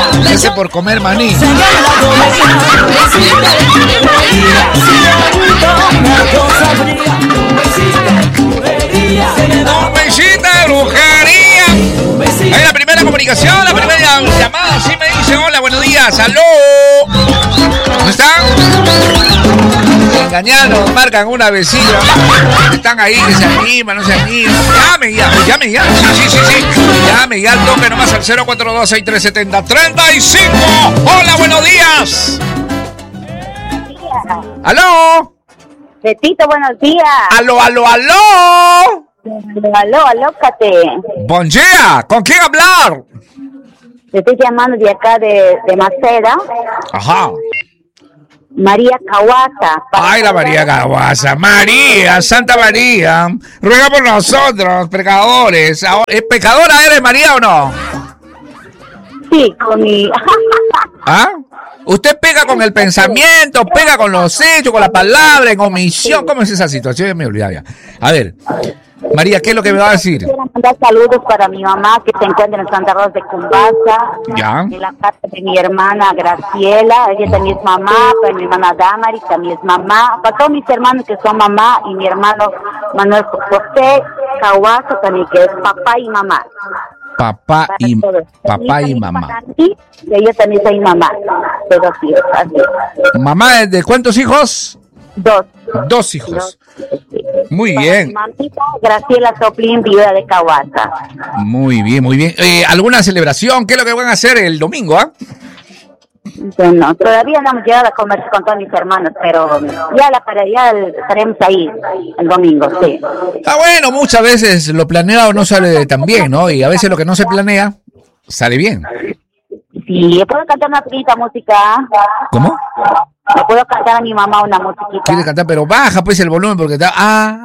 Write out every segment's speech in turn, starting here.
Ese por comer maní. Un besito de brujería. Hay la primera comunicación, la primera llamada. Sí me dice, hola, buenos días, aló. ¿Cómo están? Engañados, marcan una vecina. Están ahí, que se animan, no se animan. Llame ya. Sí. Llame ya al toque nomás al 042-6370-35. Hola, buenos días. ¿Aló? Betito, buenos días. ¡Aló! Alócate. Bon día, ¿con quién hablar? Te estoy llamando de acá de Maceda. Ajá. María Cahuasa. Ay, la María Cahuasa. María, Santa María, ruega por nosotros, pecadores. ¿Pecadora eres, María, o no? Sí, con mi... ¿Ah? Usted pega con el pensamiento, pega con los hechos, con la palabra, en omisión. ¿Cómo es esa situación? Ya me olvidaba ya. A ver, María, ¿qué es lo que me va a decir? Quiero mandar saludos para mi mamá que se encuentra en Santa Rosa de Cumbasa. Ya. De la casa de mi hermana Graciela. Ella también es mamá. Para mi hermana Damari también es mamá. Para todos mis hermanos que son mamá. Y mi hermano Manuel José Cahuasa también, que es papá y mamá. Papá y mamá. Y yo también soy mamá de 2 hijos. Así. ¿Mamá de cuántos hijos? 2. 2 hijos. Muy Para bien. mi mamita Graciela Soplín, viuda de Cahuasa. Muy bien. ¿Alguna celebración? ¿Qué es lo que van a hacer el domingo, Bueno, todavía no hemos llegado a conversar con todos mis hermanos, pero ya estaremos ahí el domingo, sí. Bueno, muchas veces lo planeado no sale tan bien, ¿no? Y a veces lo que no se planea sale bien. Sí, ¿puedo cantar una pequeñita música? ¿Cómo? ¿Le puedo cantar a mi mamá una musiquita? Quiere cantar, pero baja pues el volumen porque está...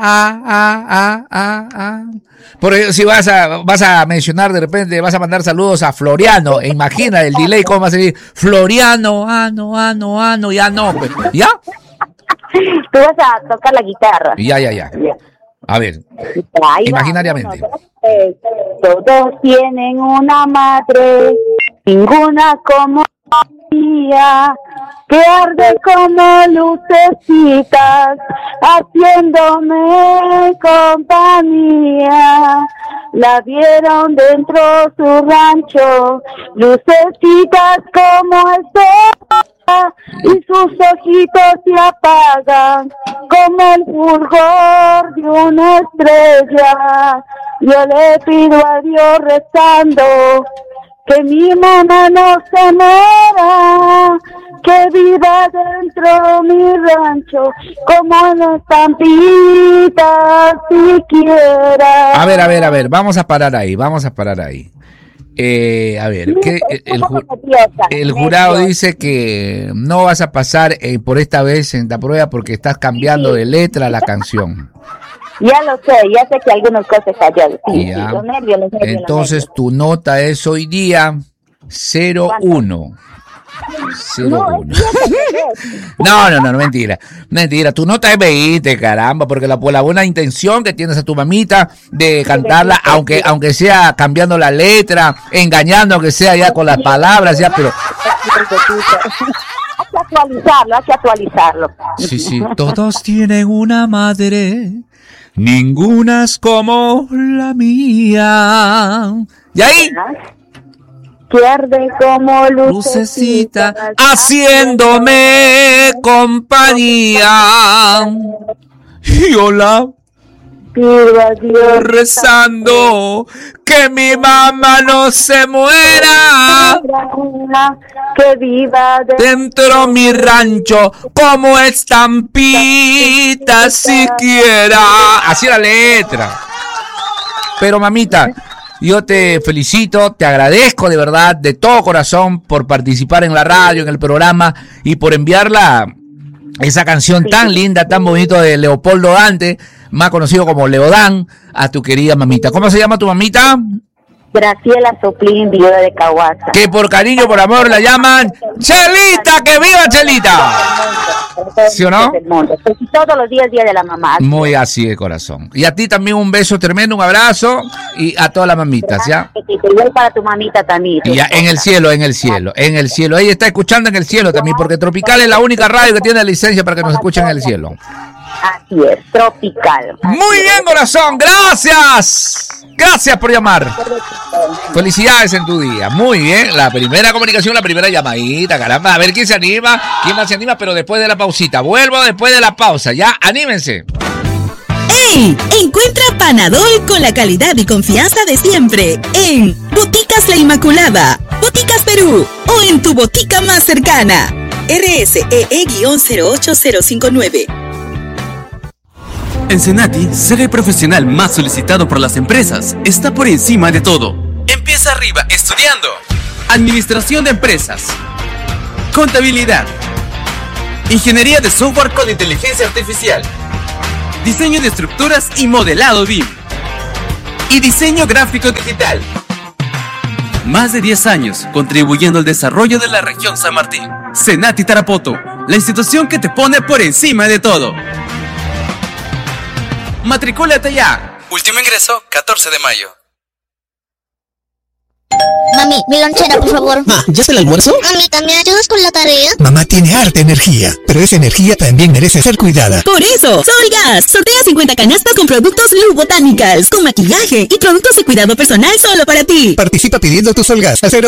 Por eso si vas a mencionar de repente, vas a mandar saludos a Floriano, imagina el delay, cómo va a seguir. Floriano, ya no, pues, ¿ya? Tú vas a tocar la guitarra. Ya. A ver, imaginariamente. Todos tienen una madre, ninguna como mía, que arde como lucecitas, haciéndome compañía. La vieron dentro su rancho, lucecitas como el sol, y sus ojitos se apagan como el fulgor de una estrella. Yo le pido a Dios rezando que mi mamá no se muera, que viva dentro mi rancho como en estampita siquiera. A ver, vamos a parar ahí. A ver, que el jurado dice que no vas a pasar por esta vez en la prueba porque estás cambiando de letra la canción. Ya lo sé, ya sé que algunas cosas falló. Sí, Ya. Los nervios. Entonces tu nota es hoy día 0-1. 0-1. No, mentira. Tu nota es 20, caramba, porque la buena intención que tienes a tu mamita de cantarla, aunque sea cambiando la letra, engañando, aunque sea ya con las palabras, ya, pero... Hay que actualizarlo. Sí, todos tienen una madre, ninguna es como la mía. ¿Y ahí? Que arde como lucecita, haciéndome compañía. Y hola, pido a Dios rezando que mi mamá no se muera, que viva dentro mi rancho como estampita siquiera. Así la letra. Pero mamita, yo te felicito, te agradezco de verdad, de todo corazón, por participar en la radio, en el programa y por enviarla esa canción tan linda, tan bonita de Leopoldo Dante, más conocido como Leodán, a tu querida mamita. ¿Cómo se llama tu mamita? Graciela Soplín, viuda de Cahuasa. Que por cariño, por amor la llaman Chelita. ¡Que viva Chelita! ¿Sí o no? Del mundo. Pues, todos los días, Día de la Mamá. Muy así de corazón. Y a ti también un beso tremendo, un abrazo y a todas las mamitas, ¿ya? Y para tu mamita también. Y ya, en el cielo. Ella está escuchando en el cielo también, porque Tropical es la única radio que tiene licencia para que nos escuchen en el cielo. Así es, Tropical. Muy bien, corazón, gracias. Gracias por llamar. Felicidades en tu día. Muy bien, la primera comunicación, la primera llamadita, caramba. A ver quién se anima, quién más se anima, pero después de la pausita. Vuelvo después de la pausa, ya, anímense. ¡Ey! Encuentra Panadol con la calidad y confianza de siempre en Boticas La Inmaculada, Boticas Perú o en tu botica más cercana. RSEE-08059. En Senati, ser el profesional más solicitado por las empresas está por encima de todo. Empieza arriba estudiando Administración de Empresas, Contabilidad, Ingeniería de Software con Inteligencia Artificial, Diseño de Estructuras y Modelado BIM y Diseño Gráfico Digital. Más de 10 años contribuyendo al desarrollo de la región San Martín. Senati Tarapoto, la institución que te pone por encima de todo. ¡Matricúlate ya! Último ingreso, 14 de mayo. Mami, mi lonchera, por favor. Ma, ¿ya está el almuerzo? Mamita, ¿me ayudas con la tarea? Mamá tiene harta energía, pero esa energía también merece ser cuidada. Por eso, Solgas sortea 50 canastas con productos Lu Botanicals, con maquillaje y productos de cuidado personal solo para ti. Participa pidiendo tu Solgas al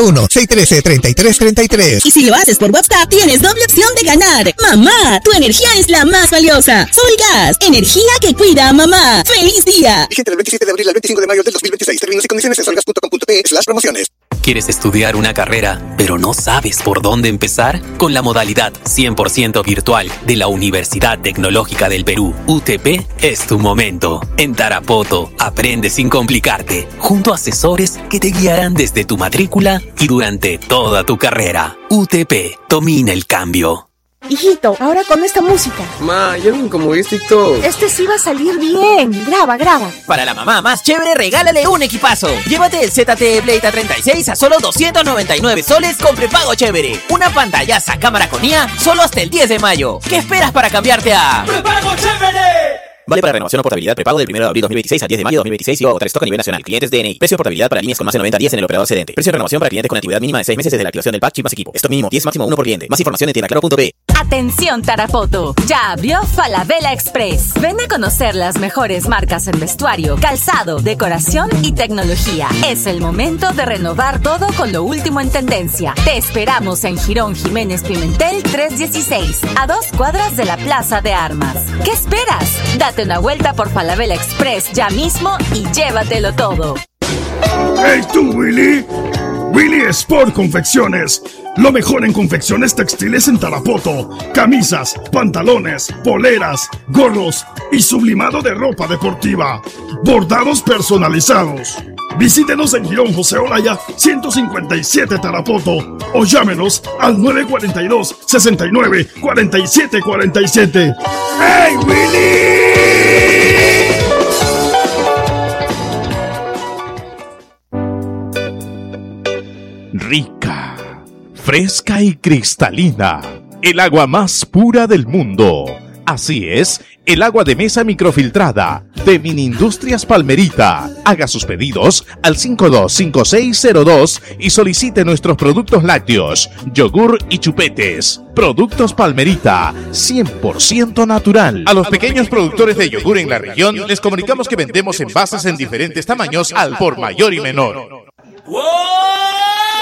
01-613-3333. Y si lo haces por WhatsApp, tienes doble opción de ganar. Mamá, tu energía es la más valiosa. Solgas, energía que cuida a mamá. ¡Feliz día! Vigente del 27 de abril al 25 de mayo del 2026. Términos y condiciones en solgas.com.pe/promociones. ¿Quieres estudiar una carrera, pero no sabes por dónde empezar? Con la modalidad 100% virtual de la Universidad Tecnológica del Perú, UTP, es tu momento. En Tarapoto, aprende sin complicarte, junto a asesores que te guiarán desde tu matrícula y durante toda tu carrera. UTP, domina el cambio. Hijito, ahora con esta música. Ma, ya ven cómo es TikTok. Este sí va a salir bien. Graba. Para la mamá más chévere, regálale un equipazo. Llévate el ZTE Blade A36 a solo 299 soles con prepago chévere. Una pantallaza cámara con IA solo hasta el 10 de mayo. ¿Qué esperas para cambiarte a ¡prepago chévere! Vale para renovación o portabilidad prepago del 1 de abril 2026 al 10 de mayo 2026 y agotar stock a nivel nacional. Clientes DNI. Precio de portabilidad para líneas con más de 90 días en el operador cedente. Precio de renovación para clientes con antigüedad mínima de 6 meses desde la activación del pack chip más equipo. Stock mínimo 10, máximo 1 por cliente. Más información en tiendaclaro.pe. Atención Tarapoto, ya abrió Falabella Express. Ven a conocer las mejores marcas en vestuario, calzado, decoración y tecnología. Es el momento de renovar todo con lo último en tendencia. Te esperamos en Girón Jiménez Pimentel 316, a 2 cuadras de la Plaza de Armas. ¿Qué esperas? Date una vuelta por Falabella Express ya mismo y llévatelo todo. ¡Hey tú, Willy! Willy Sport Confecciones. Lo mejor en confecciones textiles en Tarapoto. Camisas, pantalones, poleras, gorros y sublimado de ropa deportiva. Bordados personalizados. Visítenos en Girón José Olaya 157 Tarapoto o llámenos al 942-69-4747. ¡Hey, Willy! Rica, fresca y cristalina, el agua más pura del mundo. Así es, el agua de mesa microfiltrada de Mini Industrias Palmerita. Haga sus pedidos al 525602 y solicite nuestros productos lácteos, yogur y chupetes. Productos Palmerita, 100% natural. A los pequeños productores de yogur en la región les comunicamos que vendemos envases en diferentes tamaños al por mayor y menor.